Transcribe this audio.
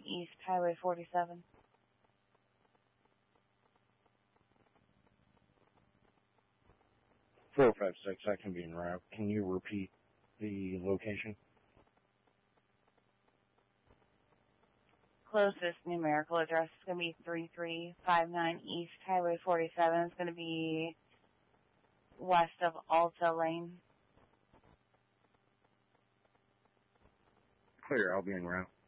East Highway 47. 456, that can be en route. Can you repeat the location? Closest numerical address is going to be 3359 East Highway 47. It's going to be west of Alta Lane. Clear, I'll be en route.